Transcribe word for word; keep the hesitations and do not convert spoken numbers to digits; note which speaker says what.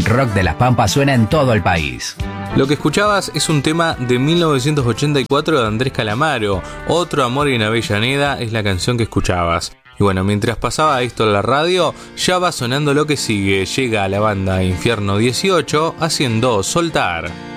Speaker 1: rock de las Pampas suena en todo el país.
Speaker 2: Lo que escuchabas es un tema de mil novecientos ochenta y cuatro de Andrés Calamaro. Otro amor en Avellaneda es la canción que escuchabas. Y bueno, mientras pasaba esto en la radio, ya va sonando lo que sigue. Llega la banda Infierno dieciocho haciendo Soltar.